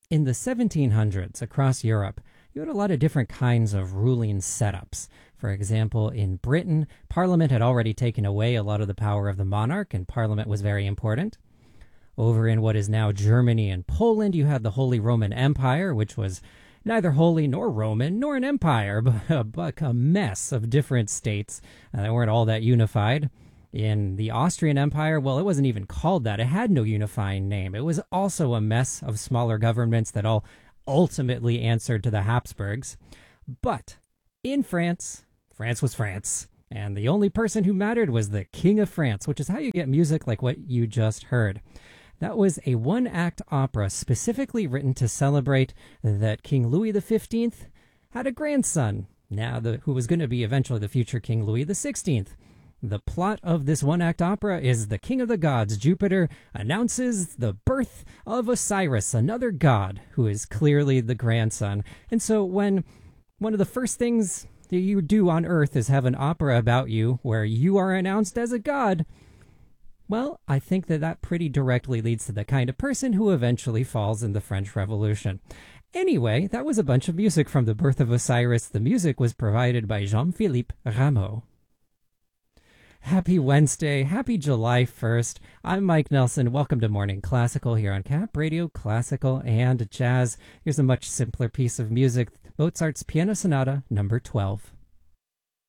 In the 1700s, across Europe, you had a lot of different kinds of ruling setups. For example, in Britain, Parliament had already taken away a lot of the power of the monarch, and Parliament was very important. Over in what is now Germany and Poland, you had the Holy Roman Empire, which was neither holy nor Roman nor an empire, but a mess of different states that weren't all that unified. In the Austrian Empire, well, it wasn't even called that. It had no unifying name. It was also a mess of smaller governments that all ultimately answered to the Habsburgs. But in France, France was France. And the only person who mattered was the King of France, which is how you get music like what you just heard. That was a one-act opera specifically written to celebrate that King Louis XV had a grandson, who was going to be eventually the future King Louis XVI. The plot of this one-act opera is the king of the gods, Jupiter, announces the birth of Osiris, another god who is clearly the grandson. And so when one of the first things that you do on Earth is have an opera about you where you are announced as a god, well, I think that pretty directly leads to the kind of person who eventually falls in the French Revolution. Anyway, that was a bunch of music from The Birth of Osiris. The music was provided by Jean-Philippe Rameau. Happy Wednesday. Happy July 1st. I'm Mike Nelson. Welcome to Morning Classical here on Cap Radio Classical and Jazz. Here's a much simpler piece of music, Mozart's Piano Sonata No. 12.